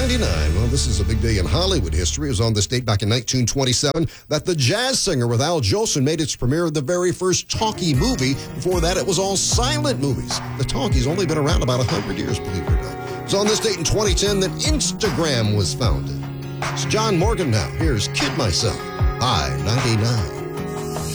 1999. Well, this is a big day in Hollywood history. It was on this date back in 1927 that The Jazz Singer with Al Jolson made its premiere of the very first talkie movie. Before that, it was all silent movies. The talkie's only been around about 100 years, believe it or not. It was on this date in 2010 that Instagram was founded. It's John Morgan now. Here's Kid Myself, I-99.